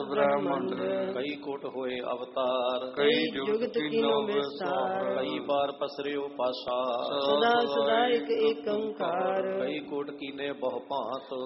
ਬ੍ਰਹਮੰਡ। ਕਈ ਕੋਟ ਹੋਏ ਅਵਤਾਰ, ਕਈ ਜੁਗਤ ਕੀਨੋ ਵਿਸਤਾਰ। ਕਈ ਬਾਰ ਪਸਰਿਓ ਪਾਸਾ, ਸਦਾ ਸਦਾ ਇਕ ਏਕੰਕਾਰ। ਕਈ ਕੋਟ ਕੀਨੇ ਬਹੁ ਭਾਂਤ,